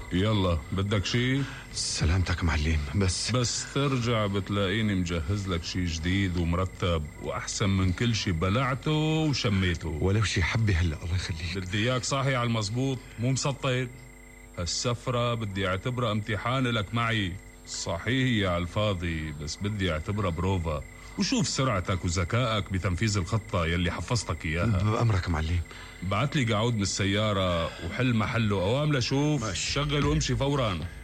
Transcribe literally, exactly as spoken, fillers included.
يلا بدك شي؟ سلامتك معلم. بس بس ترجع بتلاقيني مجهز لك شي جديد ومرتب وأحسن من كل شي بلعته وشميته. ولو شي حبة هلأ الله يخليك. بدي إياك صاحي على المزبوط مو مسطط. هالسفرة بدي اعتبرها امتحان لك معي. صحيح هي على الفاضي بس بدي اعتبرها بروفا وشوف سرعتك وذكائك بتنفيذ الخطة يلي حفظتك إياها. بأمرك معلم. بعت لي قعود من السيارة وحل محله أوام لشوف. شغل وامشي فورا.